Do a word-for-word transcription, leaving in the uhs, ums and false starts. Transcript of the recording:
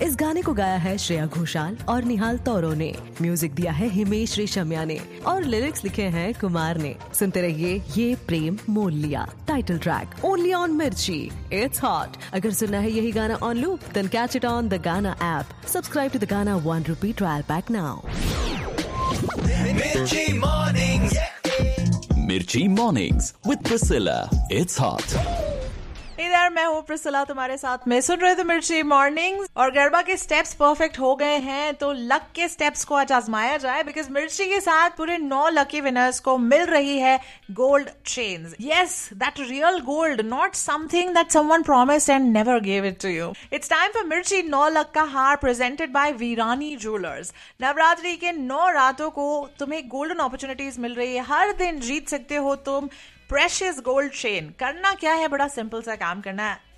इस गाने को गाया है श्रेया घोषाल और निहाल तौरो ने। म्यूजिक दिया है हिमेश रेशमिया ने और लिरिक्स लिखे हैं कुमार ने। सुनते रहिए ये प्रेम मोल लिया, टाइटल ट्रैक ओनली ऑन मिर्ची। It's hot. अगर सुनना है यही गाना on loop, then catch it on the गाना ऐप। सब्सक्राइब टू द गाना one rupee trial pack now. Mirchi Mornings. Mirchi Mornings with Priscilla. It's hot. इधर मैं हूँ प्रिसिला तुम्हारे साथ में। सुन रहे थे मिर्ची मॉर्निंग्स। और गरबा के स्टेप्स परफेक्ट हो गए हैं तो लक के स्टेप्स को आज आजमाया जाए, बिकॉज मिर्ची के साथ पूरे नौ लकी विनर्स को मिल रही है gold chains. Yes, that real gold, not something that someone promised and never give it to you. It's time for मिर्ची नौ लक का हार presented by Virani jewellers. Navratri के नौ रातों को तुम्हें गोल्डन अपॉर्चुनिटीज मिल रही है। हर दिन जीत सकते हो तुम प्रेशियस गोल्ड चेन। करना क्या है, बड़ा सिंपल सा काम करना है।